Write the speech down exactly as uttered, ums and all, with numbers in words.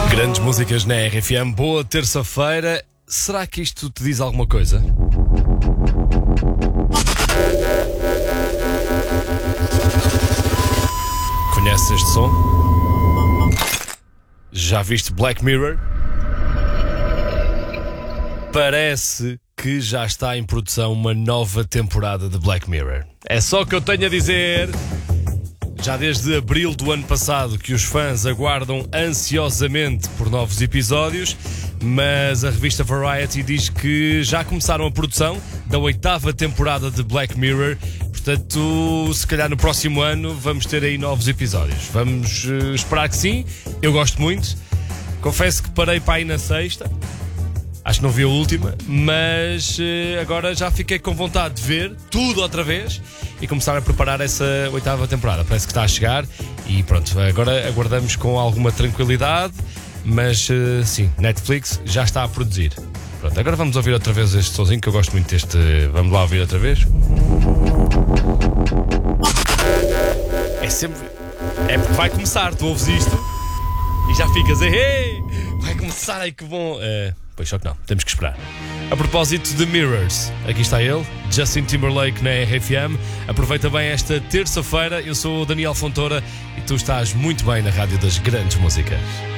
Grandes músicas na R F M. Boa terça-feira. Será que isto te diz alguma coisa? Conheces este som? Já viste Black Mirror? Parece que já está em produção uma nova temporada de Black Mirror. É só o que eu tenho a dizer. Já desde abril do ano passado que os fãs aguardam ansiosamente por novos episódios, mas a revista Variety diz que já começaram a produção da oitava temporada de Black Mirror. Portanto, se calhar no próximo ano vamos ter aí novos episódios. Vamos uh, esperar que sim. Eu gosto muito. Confesso que parei para aí na sexta. Acho que não vi a última, mas uh, agora já fiquei com vontade de ver tudo outra vez e começar a preparar essa oitava temporada. Parece que está a chegar e pronto, agora aguardamos com alguma tranquilidade, mas uh, sim, Netflix já está a produzir. Pronto, agora vamos ouvir outra vez este sozinho, que eu gosto muito deste. Vamos lá ouvir outra vez. É sempre... É porque vai começar, tu ouves isto e já ficas, ei, vai começar, ai que bom. Uh, pois só que não, temos que esperar. A propósito de Mirrors, aqui está ele, Justin Timberlake na R F M. Aproveita bem esta terça-feira. Eu sou o Daniel Fontoura e tu estás muito bem na Rádio das Grandes Músicas.